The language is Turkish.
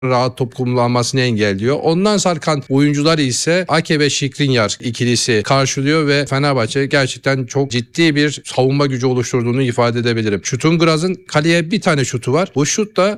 rahat top kullanmasını engelliyor. Ondan sarkan oyuncular ise Ake ve Skriniar ikilisi karşılıyor ve Fenerbahçe gerçekten çok ciddi bir savunma gücü oluşturduğunu ifade edebilirim. Şutun Graz'ın kaleye bir tane şutu var. Bu şut da